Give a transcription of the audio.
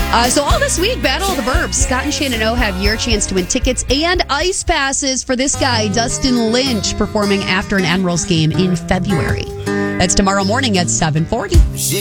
So all this week, Battle of the Burbs. Scott and Shannon O have your chance to win tickets and ice passes for this guy, Dustin Lynch, performing after an Admirals game in February. That's tomorrow morning at 7:40.